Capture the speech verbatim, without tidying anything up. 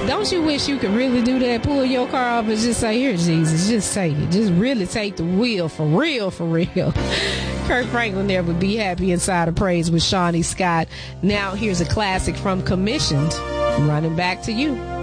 Don't you wish you could really do that? Pull your car up and just say, here, Jesus, just take it. Just really take the wheel for real, for real. Kirk Franklin there would be happy inside of Praise with Shawnee Scott. Now here's a classic from Commissioned. Running back to you.